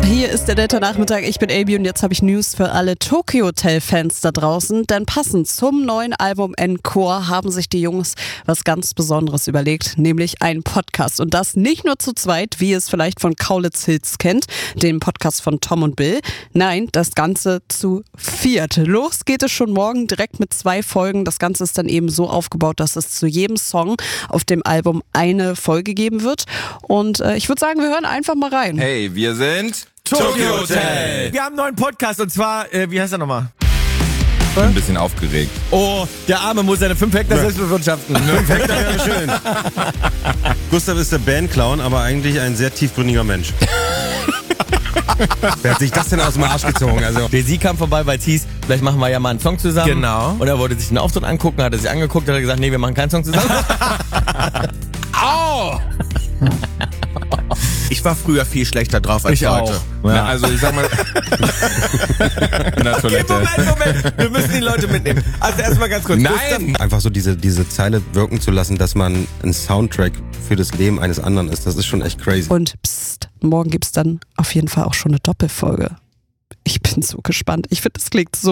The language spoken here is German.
Hier ist der Delta Nachmittag, ich bin Abi und jetzt habe ich News für alle Tokyo Hotel-Fans da draußen, denn passend zum neuen Album Encore haben sich die Jungs was ganz Besonderes überlegt, nämlich einen Podcast und das nicht nur zu zweit, wie ihr es vielleicht von Kaulitz Hills kennt, dem Podcast von Tom und Bill, nein, das Ganze zu viert. Los geht es schon morgen direkt mit 2 Folgen, das Ganze ist dann eben so aufgebaut, dass es zu jedem Song auf dem Album eine Folge geben wird und ich würde sagen, wir hören einfach mal rein. Hey, wir sind Tokyo Hotel. Wir haben einen neuen Podcast und zwar, wie heißt er nochmal? Ich bin ein bisschen aufgeregt. Oh, der Arme muss seine 5 Hektar selbst bewirtschaften. 5 Hektar wäre schön. Gustav ist der Bandclown, aber eigentlich ein sehr tiefgründiger Mensch. Wer hat sich das denn aus dem Arsch gezogen? Also. Der Sie kam vorbei, weil es hieß, vielleicht machen wir ja mal einen Song zusammen. Genau. Und er wollte sich einen Auftritt angucken, hat er sich angeguckt, hat er gesagt, nee, wir machen keinen Song zusammen. Au! Ich war früher viel schlechter drauf als Ich heute. auch. Ja. Also ich sag mal... in der Toilette. Moment. Wir müssen die Leute mitnehmen. Also erstmal ganz kurz. Nein! Einfach so diese Zeile wirken zu lassen, dass man ein Soundtrack für das Leben eines anderen ist, das ist schon echt crazy. Und psst, morgen gibt's dann auf jeden Fall auch schon eine Doppelfolge. Ich bin so gespannt. Ich finde, das klingt so